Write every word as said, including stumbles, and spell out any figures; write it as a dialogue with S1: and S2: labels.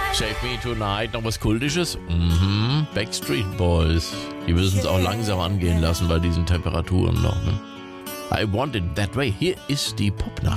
S1: Save Me Tonight, noch was Kultisches? Mhm, Backstreet Boys. Die müssen es auch langsam angehen lassen bei diesen Temperaturen noch, ne? I Want It That Way. Hier ist die Popnacht.